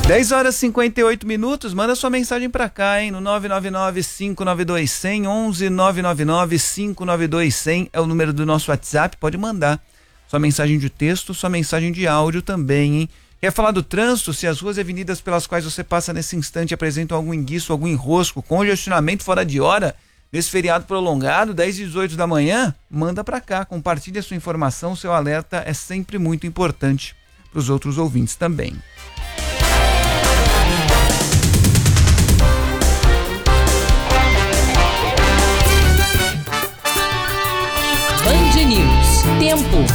10 horas e 58 minutos, manda sua mensagem pra cá, hein, no 999-592-100, 11-999-592-100 é o número do nosso WhatsApp, pode mandar sua mensagem de texto, sua mensagem de áudio também, hein. Quer falar do trânsito? Se as ruas e avenidas pelas quais você passa nesse instante apresentam algum enguiço, algum enrosco, congestionamento fora de hora, nesse feriado prolongado, 10 e 18 da manhã, manda pra cá, compartilhe a sua informação, seu alerta é sempre muito importante para os outros ouvintes também. Band News. Tempo.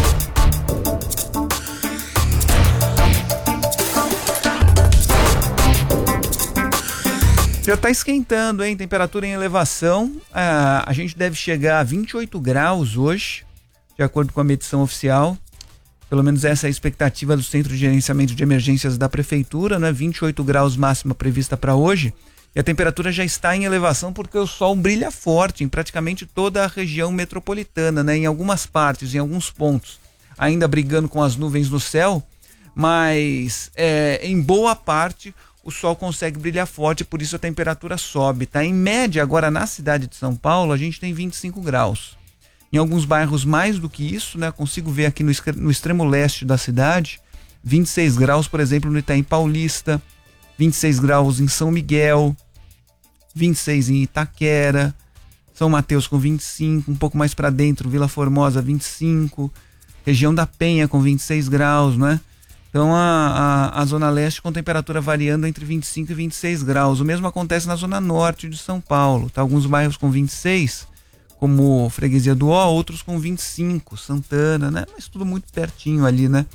Já está esquentando, hein? Temperatura em elevação. A gente deve chegar a 28 graus hoje, de acordo com a medição oficial. Pelo menos essa é a expectativa do Centro de Gerenciamento de Emergências da Prefeitura, né? 28 graus máxima prevista para hoje. E a temperatura já está em elevação porque o sol brilha forte em praticamente toda a região metropolitana, né? Em algumas partes, em alguns pontos, ainda brigando com as nuvens no céu, mas em boa parte o sol consegue brilhar forte, por isso a temperatura sobe, tá? Em média, agora na cidade de São Paulo, a gente tem 25 graus. Em alguns bairros mais do que isso, né? Consigo ver aqui no extremo leste da cidade, 26 graus, por exemplo, no Itaim Paulista, 26 graus em São Miguel, 26 em Itaquera, São Mateus com 25, um pouco mais para dentro, Vila Formosa 25, região da Penha com 26 graus, né? Então a Zona Leste com temperatura variando entre 25 e 26 graus. O mesmo acontece na Zona Norte de São Paulo, tá? Alguns bairros com 26, como Freguesia do Ó, outros com 25, Santana, né? Mas tudo muito pertinho ali, né?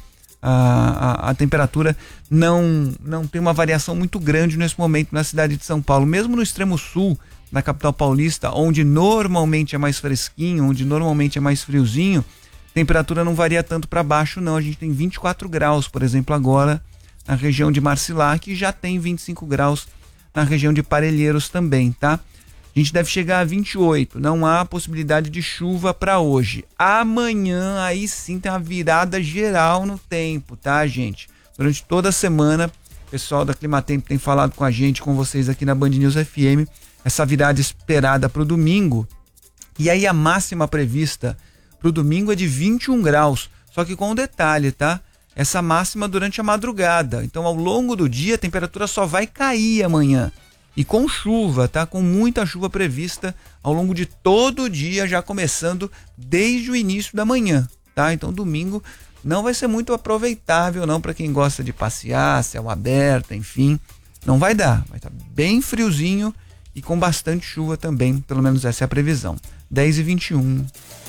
A temperatura não tem uma variação muito grande nesse momento na cidade de São Paulo, mesmo no extremo sul, na capital paulista, onde normalmente é mais fresquinho, onde normalmente é mais friozinho, a temperatura não varia tanto para baixo não. A gente tem 24 graus, por exemplo, agora na região de Marcilac, e já tem 25 graus na região de Parelheiros também, tá? A gente deve chegar a 28, não há possibilidade de chuva para hoje. Amanhã, aí sim, tem uma virada geral no tempo, tá, gente? Durante toda a semana, o pessoal da Climatempo tem falado com a gente, com vocês aqui na Band News FM, essa virada esperada para o domingo. E aí a máxima prevista para o domingo é de 21 graus, só que com um detalhe, tá? Essa máxima durante a madrugada. Então, ao longo do dia, a temperatura só vai cair amanhã. E com chuva, tá? Com muita chuva prevista ao longo de todo o dia, já começando desde o início da manhã, tá? Então domingo não vai ser muito aproveitável não para quem gosta de passear, céu aberto, enfim. Não vai dar, vai estar bem friozinho e com bastante chuva também, pelo menos essa é a previsão. 10h21.